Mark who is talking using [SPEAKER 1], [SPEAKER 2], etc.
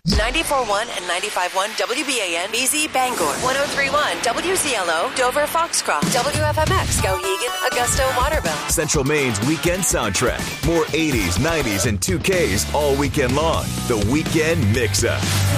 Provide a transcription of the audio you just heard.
[SPEAKER 1] 94.1 and 95.1 WBAN BZ Bangor. 103.1 WZLO Dover Foxcroft. WFMX Skowhegan Augusta Waterville.
[SPEAKER 2] Central Maine's weekend soundtrack. More 80s, 90s, and 2Ks all weekend long. The Weekend Mix-Up.